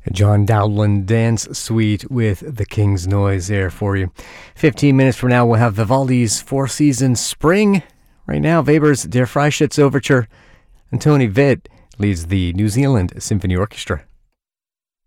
John Dowland Dance Suite with The King's Noise there for you. 15 minutes from now, we'll have Vivaldi's Four Seasons Spring. Right now, Weber's Der Freischütz Overture. And Tony Witt leads the New Zealand Symphony Orchestra.